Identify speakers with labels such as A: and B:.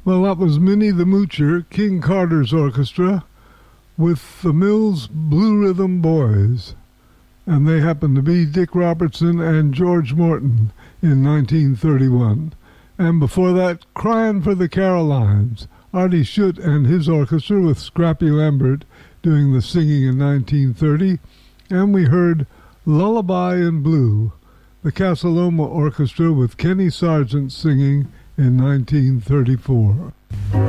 A: Well, that was Minnie the Moocher, King Carter's orchestra, with the Mills Blue Rhythm Boys. And they happened to be Dick Robertson and George Morton in 1931. And before that, Crying for the Carolines, Artie Schutt and his orchestra with Scrappy Lambert doing the singing in 1930. And we heard Lullaby in Blue, the Casa Loma Orchestra with Kenny Sargent singing in 1934.